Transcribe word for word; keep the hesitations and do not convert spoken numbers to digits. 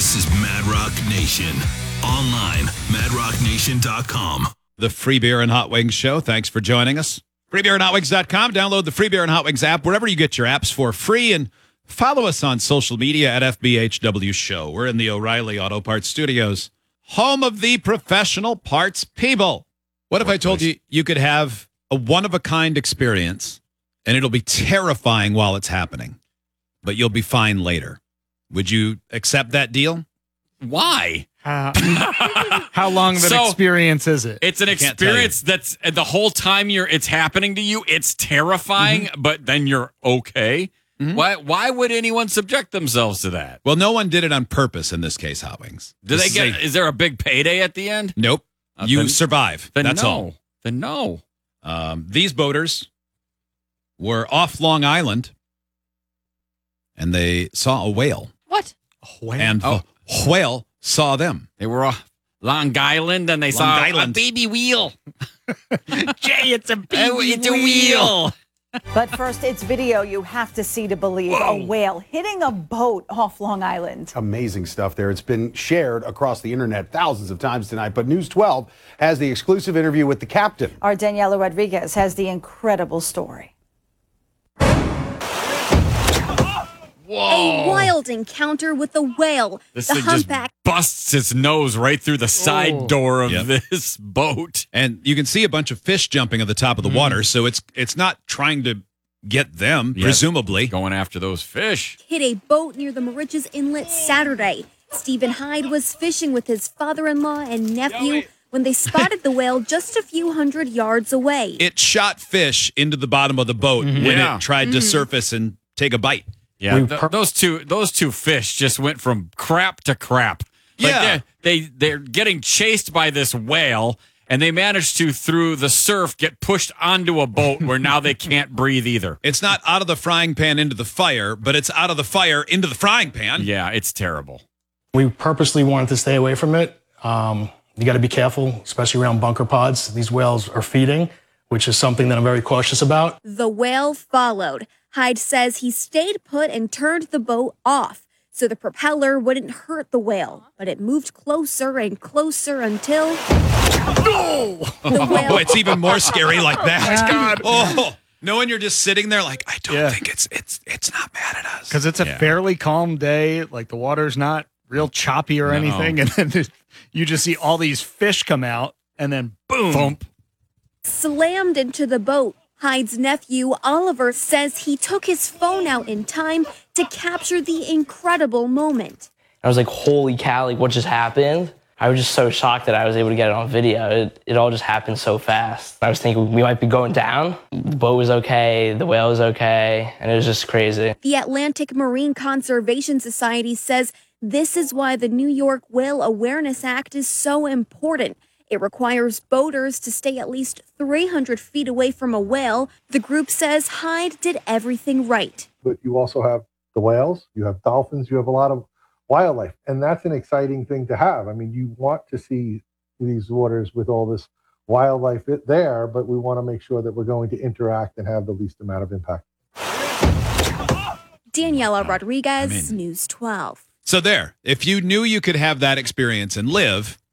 This is Mad Rock Nation. Online, mad rock nation dot com. The Free Beer and Hot Wings Show. Thanks for joining us. free beer and hot wings dot com. Download the Free Beer and Hot Wings app wherever you get your apps for free. And follow us on social media at F B H W Show. We're in the O'Reilly Auto Parts Studios, home of the professional parts people. What if I told you you could have a one-of-a-kind experience, and it'll be terrifying while it's happening, but you'll be fine later? Would you accept that deal? Why? Uh, how long of an So, experience is it? It's an I can't tell experience that's the whole time you're it's happening to you. It's terrifying, Mm-hmm. but then you're okay. Mhm. Why? Why would anyone subject themselves to that? Well, no one did it on purpose in this case, Hot Wings. Do This they is get? a- Is there a big payday at the end? Nope. Uh, you then- survive. Then That's no. all. Then no. Um, these boaters were off Long Island, and they saw a whale, What? and Oh. the whale saw them. They were off Long Island and they Long saw Island. a baby wheel. Jay, it's a baby Oh, it's a wheel. But first, it's video you have to see to believe. A whale hitting a boat off Long Island. Amazing stuff there. It's been shared across the internet thousands of times tonight, but News twelve has the exclusive interview with the captain. Our Daniela Rodriguez has the incredible story. A wild encounter with a whale. This the thing just humpback busts its nose right through the side Oh. door of Yep. this boat. And you can see a bunch of fish jumping at the top of the water, so it's it's not trying to get them, Yeah. presumably. Going after those fish. hit a boat near the Moriches Inlet Saturday. Stephen Hyde was fishing with his father-in-law and nephew when they spotted the whale just a few hundred yards away. It shot fish into the bottom of the boat when Yeah. it tried to surface and take a bite. Yeah, We th- per- those two those two fish just went from crap to crap. Like Yeah. they're- they they're getting chased by this whale, and they managed to through the surf get pushed onto a boat where now they can't breathe either. It's not out of the frying pan into the fire, but it's out of the fire into the frying pan. Yeah, it's terrible. We purposely wanted to stay away from it. Um, you got to be careful, especially around bunker pods. These whales are feeding, which is something that I'm very cautious about. The whale followed. Hyde says he stayed put and turned the boat off so the propeller wouldn't hurt the whale, but it moved closer and closer until the Oh, whale it's even more scary like that. Oh, knowing you're just sitting there like, I don't Yeah. think it's it's it's not mad at us. Because it's a Yeah. fairly calm day. Like the water's not real choppy or No. anything. And then you just see all these fish come out and then boom. Thump. slammed into the boat. Hyde's nephew, Oliver, says he took his phone out in time to capture the incredible moment. I was like, holy cow, like what just happened? I was just so shocked that I was able to get it on video. It, it all just happened so fast. I was thinking we might be going down. The boat was okay, the whale was okay, and it was just crazy. The Atlantic Marine Conservation Society says this is why the New York Whale Awareness Act is so important. It requires boaters to stay at least three hundred feet away from a whale. The group says Hyde did everything right. But you also have the whales, you have dolphins, you have a lot of wildlife. And that's an exciting thing to have. I mean, you want to see these waters with all this wildlife it- there, but we want to make sure that we're going to interact and have the least amount of impact. Daniela Rodriguez, I mean- News twelve. So there, if you knew you could have that experience and live,